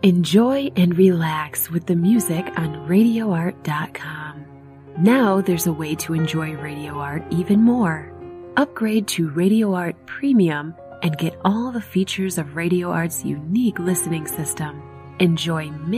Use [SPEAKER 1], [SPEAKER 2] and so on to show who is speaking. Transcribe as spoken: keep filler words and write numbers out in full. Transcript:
[SPEAKER 1] Enjoy and relax with the music on radio art dot com. Now there's a way to enjoy Radio Art even more. Upgrade to Radio Art Premium and get all the features of Radio Art's unique listening system. Enjoy many